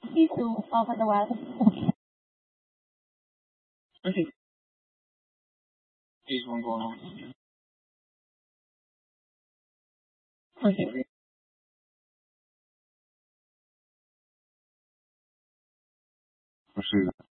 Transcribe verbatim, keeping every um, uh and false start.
Please do uh, for the while. Okay. There's one going on. Okay. Proceed.